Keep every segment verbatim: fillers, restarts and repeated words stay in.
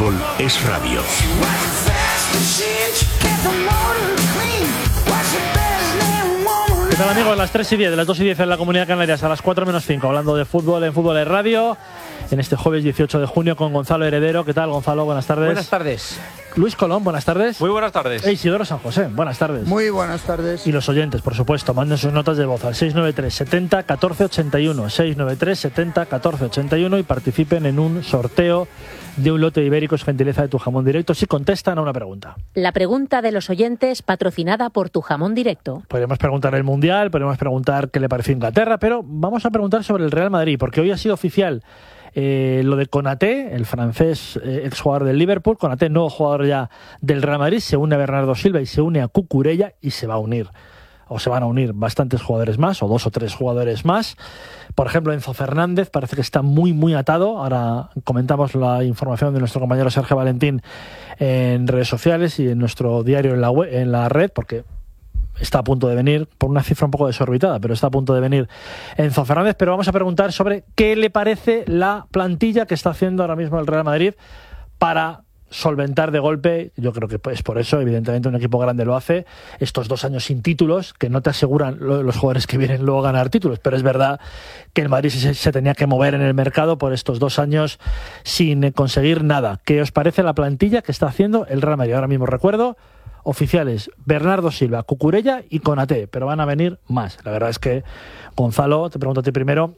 fútbol es radio. ¿Qué tal, amigos? Las tres y diez, de las dos y diez en la Comunidad Canaria, a las cuatro menos cinco, hablando de fútbol en Fútbol es Radio, en este jueves dieciocho de junio con Gonzalo Heredero. ¿Qué tal, Gonzalo? Buenas tardes. Buenas tardes. Luis Colón, buenas tardes. Muy buenas tardes. E Isidoro San José, buenas tardes. Muy buenas tardes. Y los oyentes, por supuesto, manden sus notas de voz al seis nueve tres setenta catorce ochenta y uno, seis nueve tres setenta catorce ochenta y uno y participen en un sorteo de un lote de ibéricos gentileza de Tu Jamón Directo si contestan a una pregunta. La pregunta de los oyentes patrocinada por Tu Jamón Directo. Podríamos preguntar el Mundial, podríamos preguntar qué le pareció Inglaterra, pero vamos a preguntar sobre el Real Madrid, porque hoy ha sido oficial eh, lo de Konaté, el francés eh, exjugador del Liverpool. Konaté, nuevo jugador ya del Real Madrid, se une a Bernardo Silva y se une a Cucurella y se va a unir, o se van a unir bastantes jugadores más, o dos o tres jugadores más. Por ejemplo, Enzo Fernández parece que está muy, muy atado. Ahora comentamos la información de nuestro compañero Sergio Valentín en redes sociales y en nuestro diario en la web, en la red, porque está a punto de venir, por una cifra un poco desorbitada, pero está a punto de venir Enzo Fernández. Pero vamos a preguntar sobre qué le parece la plantilla que está haciendo ahora mismo el Real Madrid para solventar de golpe. Yo creo que es por eso, evidentemente un equipo grande lo hace, estos dos años sin títulos, que no te aseguran los jugadores que vienen luego a ganar títulos, pero es verdad que el Madrid se, se tenía que mover en el mercado por estos dos años sin conseguir nada. ¿Qué os parece la plantilla que está haciendo el Real Madrid? Ahora mismo recuerdo oficiales: Bernardo Silva, Cucurella y Konaté, pero van a venir más. La verdad es que, Gonzalo, te pregunto a ti primero,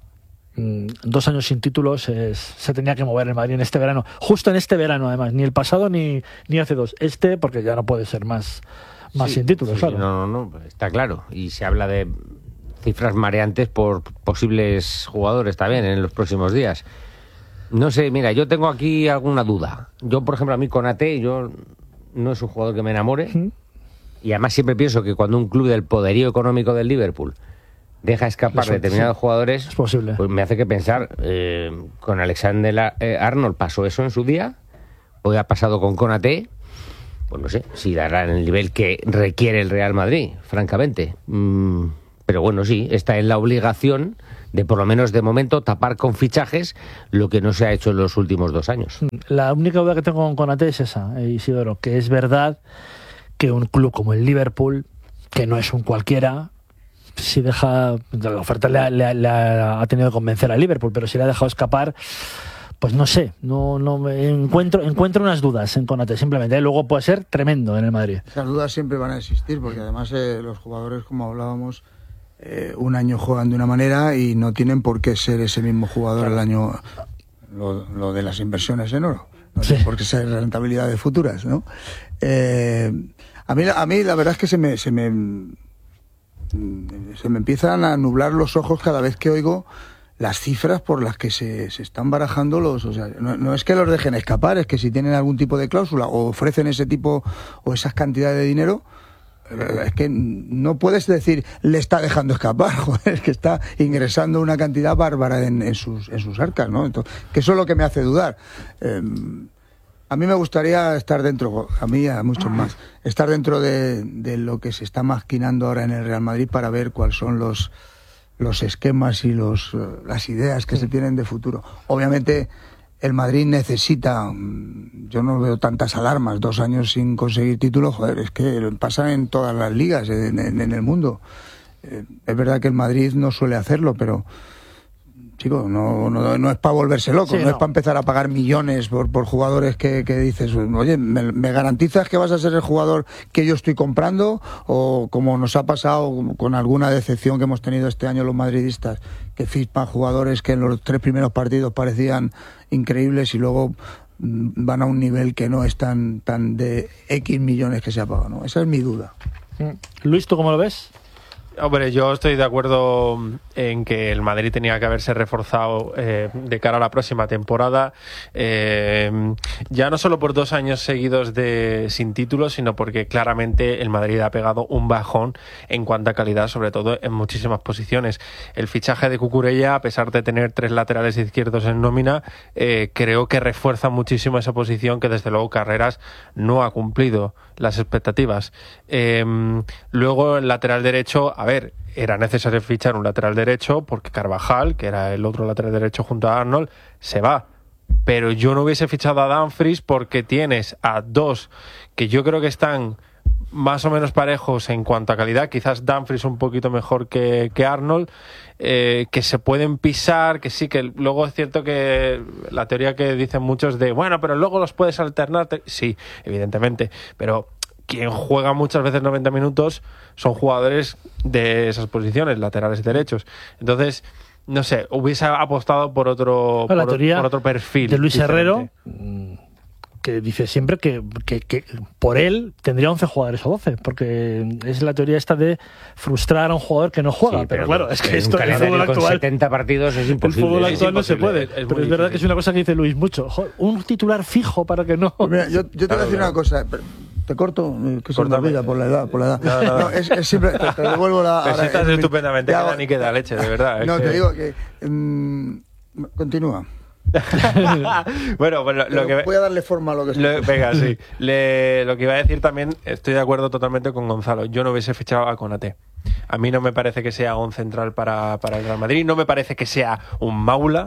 dos años sin títulos, es, se tenía que mover el Madrid en este verano, justo en este verano además, ni el pasado ni, ni hace dos, este, porque ya no puede ser más, más sí, sin títulos, sí, claro. No, no, no, está claro, y se habla de cifras mareantes por posibles jugadores también en los próximos días. No sé, mira, yo tengo aquí alguna duda. Yo, por ejemplo, a mí Konaté, yo no es un jugador que me enamore, ¿Mm? Y además siempre pienso que cuando un club del poderío económico del Liverpool deja escapar Eso, determinados sí, jugadores, es posible. Pues me hace que pensar, eh, con Alexander eh, Arnold pasó eso en su día, hoy ha pasado con Konaté, pues no sé si dará el nivel que requiere el Real Madrid, francamente. Mm, pero bueno, sí, está en la obligación de, por lo menos de momento, tapar con fichajes lo que no se ha hecho en los últimos dos años. La única duda que tengo con Konaté es esa, Isidoro, que es verdad que un club como el Liverpool, que no es un cualquiera, si deja, la oferta le ha, le, ha, le ha tenido que convencer a Liverpool, pero si le ha dejado escapar, pues no sé, no, no me encuentro, encuentro unas dudas en Konaté, simplemente. Luego puede ser tremendo en el Madrid. Esas dudas siempre van a existir, porque además eh, los jugadores, como hablábamos, eh, un año juegan de una manera y no tienen por qué ser ese mismo jugador el año, lo, lo de las inversiones en oro, no sí. tiene por qué ser rentabilidades futuras, ¿no? Eh, a mí, a mí la verdad es que se me, se me se me empiezan a nublar los ojos cada vez que oigo las cifras por las que se, se están barajando los, o sea, no, no es que los dejen escapar, es que si tienen algún tipo de cláusula o ofrecen ese tipo o esas cantidades de dinero, es que no puedes decir le está dejando escapar, joder, es que está ingresando una cantidad bárbara en, en sus en sus arcas, ¿no? Entonces, que eso es lo que me hace dudar. Eh, A mí me gustaría estar dentro, a mí y a muchos más, estar dentro de, de lo que se está maquinando ahora en el Real Madrid para ver cuáles son los, los esquemas y los, las ideas que sí. se tienen de futuro. Obviamente el Madrid necesita, yo no veo tantas alarmas, dos años sin conseguir título, joder, es que pasa en todas las ligas en, en, en el mundo. Eh, es verdad que el Madrid no suele hacerlo, pero... Chico, no, no, no es para volverse loco, sí, no, no es para empezar a pagar millones por, por jugadores que, que dices, oye, ¿me, ¿me garantizas que vas a ser el jugador que yo estoy comprando? O como nos ha pasado con alguna decepción que hemos tenido este año los madridistas, que fispan jugadores que en los tres primeros partidos parecían increíbles y luego van a un nivel que no es tan, tan de X millones que se ha pagado, ¿no? Esa es mi duda. Luis, ¿tú cómo lo ves? Hombre, yo estoy de acuerdo en que el Madrid tenía que haberse reforzado eh, de cara a la próxima temporada, eh, ya no solo por dos años seguidos de sin títulos, sino porque claramente el Madrid ha pegado un bajón en cuanto a calidad, sobre todo en muchísimas posiciones. El fichaje de Cucurella, a pesar de tener tres laterales izquierdos en nómina, eh, creo que refuerza muchísimo esa posición que desde luego Carreras no ha cumplido las expectativas. Eh, luego el lateral derecho, a ver, era necesario fichar un lateral derecho porque Carvajal, que era el otro lateral derecho junto a Arnold, se va. pero yo no hubiese fichado a Dumfries porque tienes a dos que yo creo que están más o menos parejos en cuanto a calidad, quizás Dumfries un poquito mejor que, que Arnold, eh, que se pueden pisar, que sí, que luego es cierto que la teoría que dicen muchos de, bueno, pero luego los puedes alternar, sí, evidentemente, pero quien juega muchas veces noventa minutos son jugadores de esas posiciones, laterales derechos. Entonces, no sé, hubiese apostado por otro, la por, teoría por otro perfil de Luis diferente. Herrero, que dice siempre que, que, que por él tendría once jugadores o doce, porque es la teoría esta de frustrar a un jugador que no juega, Sí, pero, pero claro, es que en esto un en el calendario fútbol con actual, setenta partidos es el imposible. fútbol Es actual no se imposible. puede, es muy pero es verdad difícil. que es una cosa que dice Luis mucho. Joder, un titular fijo para que no... Pues mira, yo, yo te voy a decir Claro, una cosa. Te corto, que se me Córtame. olvida por la edad. Por la edad. No, no, no. No, es, es simple, te, te devuelvo la. Pero si ahora, estás es- estupendamente, te queda hago- ni queda leche, de verdad. es No, que- te digo que. mm, continúa. bueno, pues lo, lo Pero que... voy a darle forma a lo que estoy. Lo- venga, sí. Le- lo que iba a decir también, estoy de acuerdo totalmente con Gonzalo. Yo no hubiese fichado a Konaté. A mí no me parece que sea un central para, para el Real Madrid. No me parece que sea un Maula,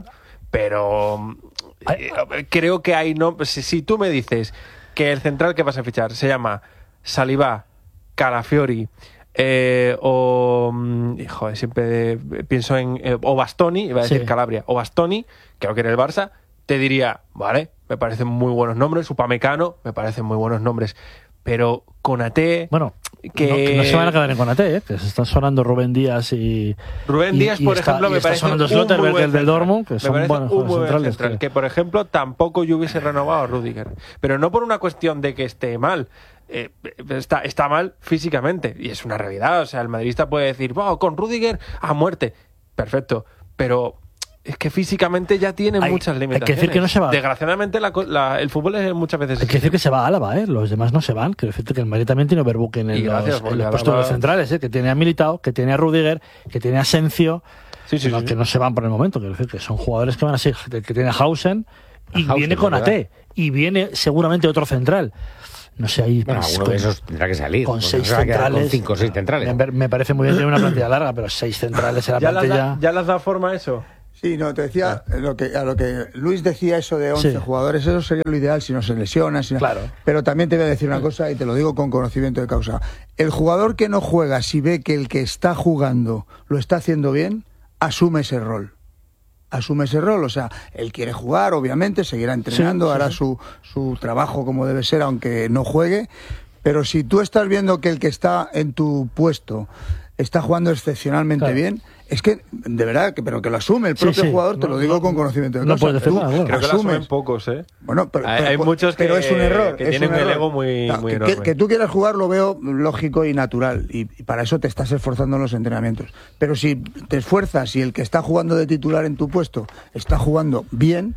pero eh, creo que hay... no si, si tú me dices que el central que vas a fichar se llama Saliba, Calafiori... Eh, o mm, joder, siempre eh, pienso en eh, o Bastoni, iba a decir Sí. Calabria, o Bastoni, creo que en el Barça, te diría, vale, me parecen muy buenos nombres, Upamecano, me parecen muy buenos nombres, pero Konaté, Bueno, que... no, que no se van a quedar en Konaté, ¿eh? Que se están sonando Rubén Díaz y... Rubén y- Díaz, y por está- ejemplo, y me está parece sonando un muy Slotterberg, buen el del central. Dortmund, que Me son parece buenos un muy buen centrales, central, que- que por ejemplo tampoco yo hubiese renovado a Rüdiger, pero no por una cuestión de que esté mal. Eh, está, está mal físicamente y es una realidad, o sea, el madridista puede decir, wow, con Rüdiger a muerte, perfecto, pero es que físicamente ya tiene Hay- muchas hay que limitaciones. decir que no se va. Desgraciadamente la co- la- el fútbol es muchas veces Hay que decir que se va a Álava, ¿eh? Los demás no se van. Quiero decirte que el Madrid también tiene overbooking en Y los, gracias, en porque los puestos de los Álava- centrales, ¿eh? Que tiene a Militao, que tiene a Rudiger, que tiene a Asensio, Sí, sí, que, no, sí. que no se van por el momento. Quiero decir que son jugadores que van a ser, que tiene a Hausen y A Hausen, viene con A ¿verdad? T y viene seguramente otro central. No sé, ahí Bueno, pues, alguno con, de esos tendrá que salir. con porque seis no se va a quedar centrales. Con cinco o seis centrales. Me, me parece muy bien tener una plantilla larga, pero seis centrales en la ¿Ya, le has plantilla. da- ¿Ya le has dado forma a eso? Sí, no, te decía, lo que, a lo que Luis decía eso de once Sí. jugadores, eso sería lo ideal si no se lesionan. Si no- Claro. Pero también te voy a decir una cosa y te lo digo con conocimiento de causa. El jugador que no juega, si ve que el que está jugando lo está haciendo bien, asume ese rol. Asume ese rol, o sea, él quiere jugar, obviamente, seguirá entrenando, Sí, sí, hará sí. Su, su trabajo como debe ser, aunque no juegue. Pero si tú estás viendo que el que está en tu puesto está jugando excepcionalmente Claro. bien, es que, de verdad, que, pero que lo asume el Sí, propio sí. jugador, te No, lo digo no, con conocimiento de no causa. puedes decir Tú nada, claro. Creo que lo asumes. asumen pocos, ¿eh? Bueno, pero, Hay- pero- hay muchos pero que- es un error. que es tienen un un error. ego muy- No, muy que, enorme. que tú quieras jugar lo veo lógico y natural, y, y para eso te estás esforzando en los entrenamientos. Pero si te esfuerzas y el que está jugando de titular en tu puesto está jugando bien,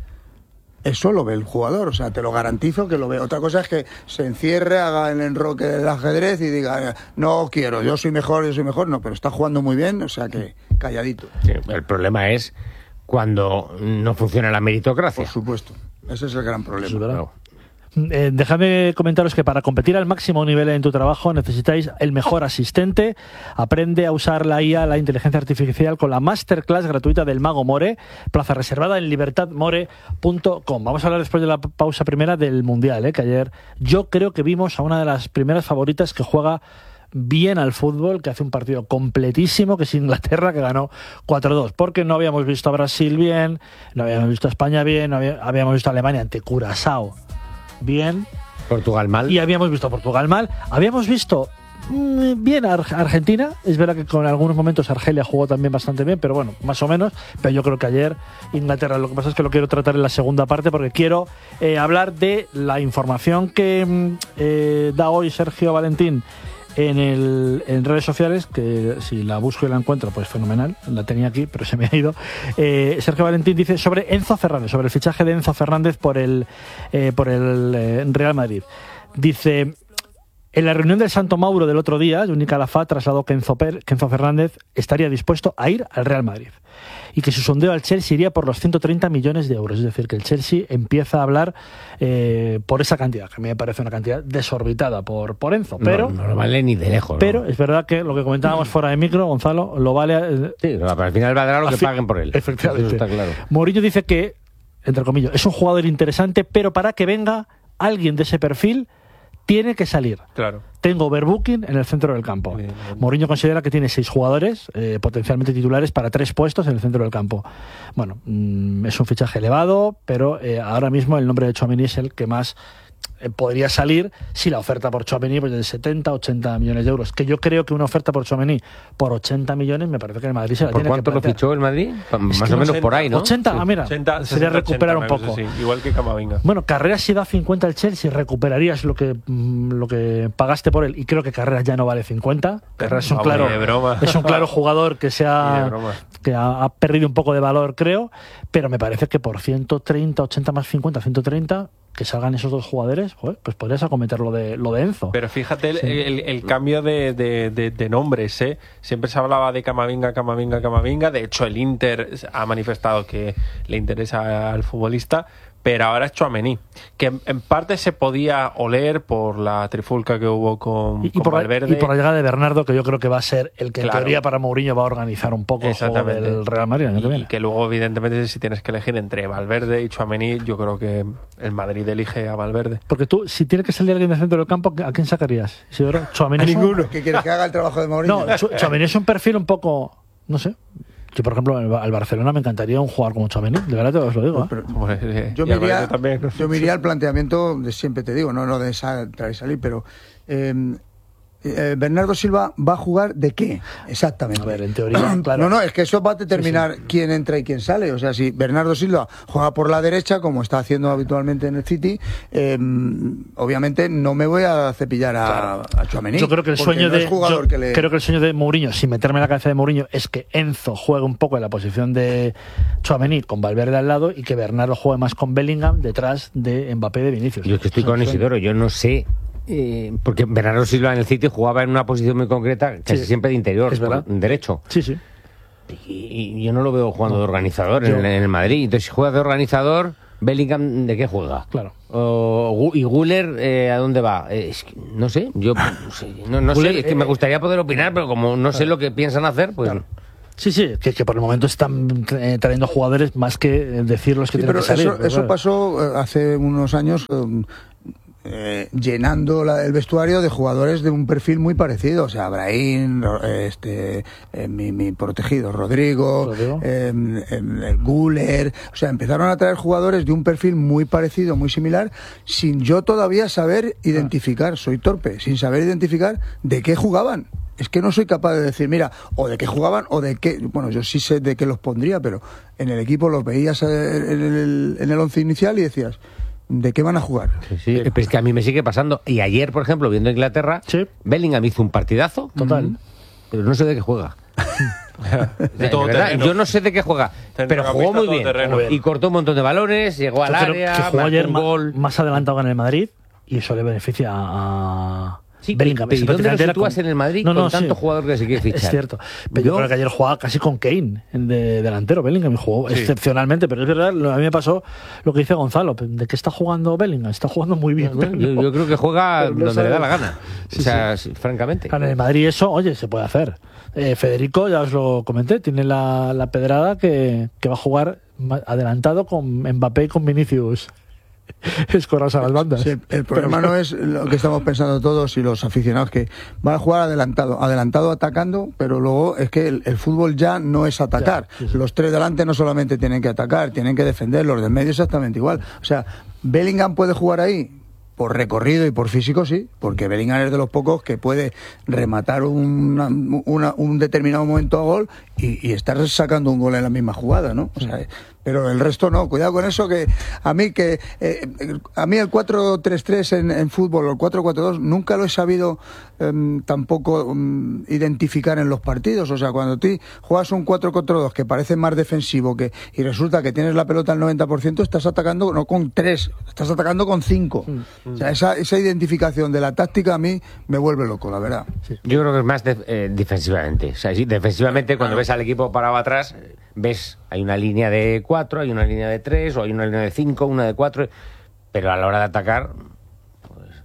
eso lo ve el jugador, o sea, te lo garantizo que lo ve. Otra cosa es que se encierre, haga el enroque del ajedrez y diga, no quiero, yo soy mejor, yo soy mejor. No, pero está jugando muy bien, o sea que calladito. Sí, el problema es cuando no funciona la meritocracia. Por supuesto. Ese es el gran problema. Es verdad. Claro. Eh, dejadme comentaros que para competir al máximo nivel en tu trabajo necesitáis el mejor asistente. Aprende a usar la I A, la inteligencia artificial, con la masterclass gratuita del Mago More, plaza reservada en libertad more punto com. Vamos a hablar después de la pausa primera del Mundial, ¿eh? Que ayer yo creo que vimos a una de las primeras favoritas que juega bien al fútbol, que hace un partido completísimo, que es Inglaterra, que ganó cuatro dos, porque no habíamos visto a Brasil bien, no habíamos visto a España bien, no había- habíamos visto a Alemania ante Curazao bien, Portugal mal. y habíamos visto a Portugal mal. Habíamos visto mm, bien a Ar- Argentina. Es verdad que con algunos momentos Argelia jugó también bastante bien, pero bueno, más o menos. Pero yo creo que ayer Inglaterra, lo que pasa es que lo quiero tratar en la segunda parte porque quiero eh, hablar de la información que mm, eh, da hoy Sergio Valentín en, el, en redes sociales, que si la busco y la encuentro, pues fenomenal, la tenía aquí, pero se me ha ido. Eh, Sergio Valentín dice sobre Enzo Fernández, sobre el fichaje de Enzo Fernández por el, eh, por el eh, Real Madrid. Dice: en la reunión del Santo Mauro del otro día, Juni Calafat trasladó que Enzo, Per, que Enzo Fernández estaría dispuesto a ir al Real Madrid y que su sondeo al Chelsea iría por los ciento treinta millones de euros. Es decir, que el Chelsea empieza a hablar eh, por esa cantidad, que a mí me parece una cantidad desorbitada por, por Enzo. Pero, no, no lo vale ni de lejos. pero ¿no? es verdad que lo que comentábamos fuera de micro, Gonzalo, lo vale... eh, Sí, pero al final valdrá lo al que fin- paguen por él. Efectivamente. Eso está claro. Mourinho dice que entre comillas, es un jugador interesante, pero para que venga alguien de ese perfil, tiene que salir. Claro. Tengo overbooking en el centro del campo. Bien, bien. Mourinho considera que tiene seis jugadores eh, potencialmente titulares para tres puestos en el centro del campo. Bueno, mmm, es un fichaje elevado, pero eh, ahora mismo el nombre de Tchouaméni es el que más eh, podría salir si la oferta por Tchouaméni pues, de setenta, ochenta millones de euros. Que yo creo que una oferta por Tchouaméni por ochenta millones me parece que el Madrid se la ¿Por tiene que cuánto lo plantear. fichó el Madrid? Más que o menos ochenta, por ahí, ¿no? ochenta, Sí. ah, mira, ochenta, sería sesenta, recuperar ochenta, un poco. sí, igual que Camavinga. Bueno, Carreras si da cincuenta el Chelsea, recuperarías lo que mm, lo que pagaste por él, y creo que Carreras ya no vale cincuenta. Carreras es un Vamos, claro, ni de broma. es un claro jugador que se Ni de ha, broma. que ha, ha perdido un poco de valor, creo, pero me parece que por ciento treinta, ochenta más cincuenta, ciento treinta, que salgan esos dos jugadores, joder, pues podrías acometer lo de, lo de Enzo. Pero fíjate el, Sí. el, el cambio de, de, de, de nombres, ¿eh? Siempre se hablaba de Camavinga, Camavinga, Camavinga. De hecho, el Inter ha manifestado que le interesa al futbolista, pero ahora es Tchouaméni, que en parte se podía oler por la trifulca que hubo con, y, y con por la, Valverde. y por la llegada de Bernardo, que yo creo que va a ser el que Claro. en teoría para Mourinho va a organizar un poco el juego Exactamente. del Real Madrid el año que Y viene. que luego, evidentemente, si tienes que elegir entre Valverde y Tchouaméni, yo creo que el Madrid elige a Valverde. Porque tú, si tiene que salir alguien del centro del campo, ¿a quién sacarías? Isidoro? Tchouaméni A es un- ninguno. ¿Qué quieres que haga el trabajo de Mourinho? No, Chu- Tchouaméni es un perfil un poco, no sé. Yo, por ejemplo, al al Barcelona me encantaría un jugador como Tchouaméni, de verdad te os lo digo. ¿eh? Pero Pues, eh, yo y me a Valverde iría, también. yo me iría al planteamiento de siempre te digo, no, no de sa- entrar y salir, pero eh, eh, Bernardo Silva va a jugar ¿de qué? Exactamente. A ver, en teoría, claro. No, no, es que eso va a determinar Sí, sí. quién entra y quién sale. O sea, si Bernardo Silva juega por la derecha, como está haciendo habitualmente en el City, eh, obviamente no me voy a cepillar a, a Tchouaméni. Yo creo que el porque sueño no de es jugador yo que le... creo que el sueño de Mourinho, sin meterme en la cabeza de Mourinho, es que Enzo juegue un poco en la posición de Tchouaméni con Valverde al lado y que Bernardo juegue más con Bellingham detrás de Mbappé y de Vinicius. Yo es que estoy con Isidoro, yo no sé. Eh, porque Bernardo Silva en el City jugaba en una posición muy concreta, casi Sí, siempre de interior, es verdad. por derecho. Sí, sí. Y, y yo no lo veo jugando de organizador Yo- en, en el Madrid. Entonces, si juega de organizador, Bellingham, ¿de qué juega? Claro. O, Gu- ¿Y Guller eh, a dónde va? Eh, es que no sé, yo sí, no, no Güler, sé, es que eh, me gustaría poder opinar, pero como no sé lo que piensan hacer, pues... Claro. Sí, sí, que, que por el momento están eh, trayendo jugadores más que eh, decir los que Sí, tienen pero que salir. eso, pero eso claro. pasó eh, hace unos años eh, eh, llenando la- el vestuario de jugadores de un perfil muy parecido. O sea, Brahim, Ro- este, eh, mi, mi protegido, Rodrigo, Rodrigo. eh, eh, Güler. O sea, empezaron a traer jugadores de un perfil muy parecido, muy similar, sin yo todavía saber identificar. Soy torpe, sin saber identificar de qué jugaban. Es que no soy capaz de decir, mira, o de qué jugaban o de qué. Bueno, yo sí sé de qué los pondría, pero en el equipo los veías eh, en el, en el once inicial y decías, ¿de qué van a jugar? Sí, sí, pero es que a mí me sigue pasando. Y ayer, por ejemplo, viendo Inglaterra, Sí. Bellingham hizo un partidazo, Total. pero no sé de qué juega. De todo verdad, terreno. yo no sé de qué juega, pero jugó muy bien. Terreno. Y cortó un montón de balones, llegó al Yo creo área, que jugó marcó ayer un ma- gol. más adelantado que en el Madrid y eso le beneficia a Sí, Bellingham. pero ¿y Ese dónde lo prácticamente era sitúas con- en el Madrid No, no, con sí. tanto jugador que se quiere fichar? Es cierto. Pero yo, Yo- creo que ayer jugaba casi con Kane en de delantero. Bellingham y jugó Sí. excepcionalmente, pero es verdad, lo- a mí me pasó lo que dice Gonzalo. ¿De qué está jugando Bellingham? Está jugando muy bien. Bueno, pero yo, no- yo creo que juega pero no donde le da la sabes. gana. Sí, o sea, sí, francamente. Claro, en el Madrid eso, oye, se puede hacer. Eh, Federico, ya os lo comenté, tiene la, la pedrada que, que va a jugar ma- adelantado con Mbappé y con Vinicius. Escorrados a las bandas. Sí, el problema no es lo que estamos pensando todos y los aficionados, que van a jugar adelantado, adelantado atacando, pero luego es que el, el fútbol ya no es atacar. Ya, sí, sí. Los tres delante no solamente tienen que atacar, tienen que defender, los del medio exactamente igual. O sea, Bellingham puede jugar ahí por recorrido y por físico, sí, porque Bellingham es de los pocos que puede rematar una- una- un determinado momento a gol y, y estar sacando un gol en la misma jugada, ¿no? O sea, pero el resto no. Cuidado con eso, que a mí que eh, a mí el cuatro tres tres en, en fútbol o el cuatro cuatro dos nunca lo he sabido em, tampoco em, identificar en los partidos. O sea, cuando tú juegas un cuatro cuatro dos que parece más defensivo que y resulta que tienes la pelota al noventa por ciento, estás atacando no con tres, estás atacando con cinco. O sea, esa, esa identificación de la táctica a mí me vuelve loco, la verdad. Yo creo que es más de- eh, defensivamente. O sea, sí, defensivamente, cuando ves al equipo parado atrás, eh, ves, hay una línea de cuatro, hay una línea de tres, o hay una línea de cinco, una de cuatro, pero a la hora de atacar, pues,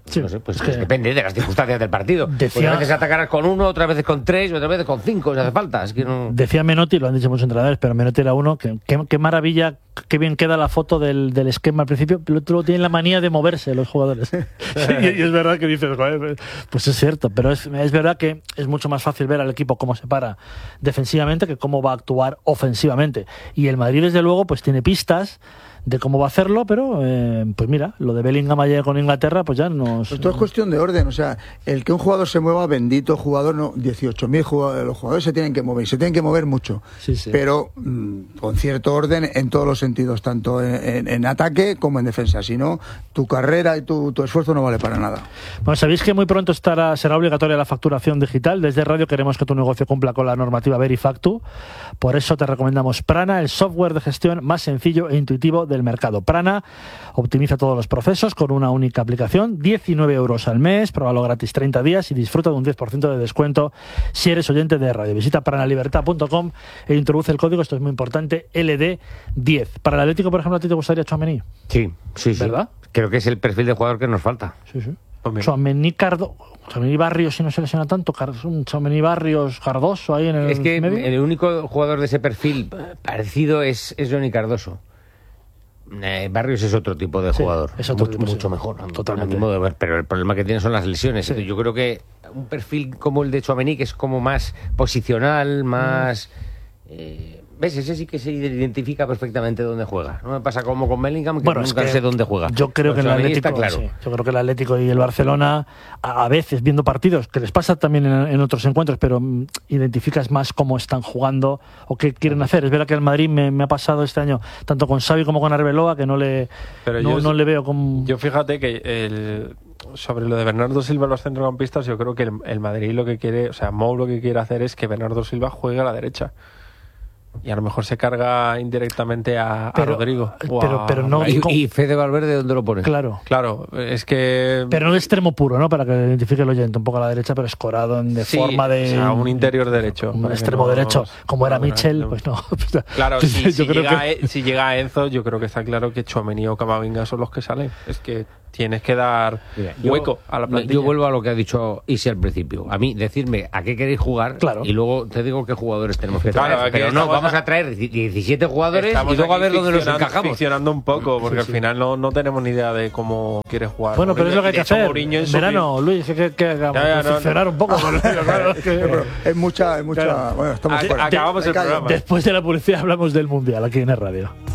Sí, no sé, pues es es que- depende de las circunstancias del partido. Decía- Pues a veces atacarás con uno, otras veces con tres, otras veces con cinco, si hace falta. Es que no... Decía Menotti, lo han dicho muchos entrenadores, pero Menotti era uno que qué, qué maravilla, qué bien queda la foto del, del esquema al principio, pero otro tienen la manía de moverse los jugadores. y, y es verdad que dices, "Joder, pues es cierto, pero es, es verdad que es mucho más fácil ver al equipo cómo se para defensivamente que cómo va a actuar ofensivamente. Y el Madrid, desde luego, pues tiene pistas de cómo va a hacerlo, pero eh, pues mira, lo de Bellingham ayer con Inglaterra, pues ya nos... Esto es cuestión de orden, o sea, el que un jugador se mueva, bendito jugador, no, dieciocho mil jugadores, los jugadores se tienen que mover, y se tienen que mover mucho, Sí, sí. pero mmm, con cierto orden en todos los sentidos, tanto en, en, en ataque como en defensa, si no, tu carrera y tu, tu esfuerzo no vale para nada. Bueno, sabéis que muy pronto estará, será obligatoria la facturación digital. Desde Radio queremos que tu negocio cumpla con la normativa Verifactu. Por eso te recomendamos Prana, el software de gestión más sencillo e intuitivo del mercado. Prana optimiza todos los procesos con una única aplicación, diecinueve euros al mes, pruébalo gratis treinta días y disfruta de un diez por ciento de descuento si eres oyente de radio. Visita pranalibertad punto com e introduce el código, esto es muy importante, L D diez. Para el Atlético, por ejemplo, ¿a ti te gustaría Tchouaméni? Sí, sí, sí. ¿Verdad? Creo que es el perfil de jugador que nos falta. Sí, sí. Pues mira. Tchouaméni, Cardo... Tchouaméni Barrios, si no se lesiona tanto, Car- un Tchouaméni Barrios Cardoso ahí en el Es que medio. el único jugador de ese perfil parecido es, es Johnny Cardoso. Eh, Barrios es otro tipo de Sí, jugador, es otro mucho, tipo, mucho sí. mejor, a mi- Totalmente. a mi modo de ver, pero el problema que tiene son las lesiones. Sí. Yo creo que un perfil como el de Tchouaméni, que es como más posicional, más... eh, ¿Ves? Ese sí que se identifica perfectamente dónde juega. No me pasa como con Bellingham, que Bueno, es nunca que sé dónde juega. Yo creo Con que el Tchouaméni Atlético, está claro. sí, yo creo que el Atlético y el Barcelona, a, a veces viendo partidos, que les pasa también en, en otros encuentros, pero mm, identificas más cómo están jugando o qué quieren hacer. Es verdad que el Madrid me, me ha pasado este año, tanto con Xavi como con Arbeloa, que no le, Pero no, yo- no le veo como... Yo fíjate que el, sobre lo de Bernardo Silva y los centrocampistas, yo creo que el, el Madrid lo que quiere, o sea, Mou lo que quiere hacer es que Bernardo Silva juegue a la derecha. Y a lo mejor se carga indirectamente a, a Pero- Rodrigo. o pero- a- pero no- Y, ¿cómo? y Fede Valverde, ¿dónde lo pone? Claro. Claro, es que... Pero no de extremo puro, ¿no? Para que identifique el oyente un poco a la derecha, pero escorado en de Sí, forma de... o sea, un interior derecho. Un para que extremo no- derecho, como era no- Michel, no- pues no. Claro, si, Yo si creo llega, que- E- si llega Enzo, yo creo que está claro que Tchouaméni o Camavinga son los que salen. Es que tienes que dar Mira, yo- hueco a la plantilla. Yo vuelvo a lo que ha dicho Isi al principio. A mí, decirme a qué queréis jugar Claro. y luego te digo qué jugadores tenemos que Claro, traer. aquí Pero no, estamos vamos a- a traer diecisiete jugadores Estamos y luego a aquí ver dónde los ficcionando- encajamos. ficcionando un poco, porque Sí, sí. al final no, no tenemos ni idea de cómo quiere jugar. Bueno, pero es lo que hay que De hecho, hacer. Mourinho en En su- verano, Luis, que, que, que hagamos, Ya, ya, no, ficcionar no. un poco. pero, claro, es que- Pero es mucha, es mucha. Claro. Bueno, estamos Ac- fuera. acabamos Me el callo. programa. Después de la publicidad hablamos del Mundial aquí en el radio.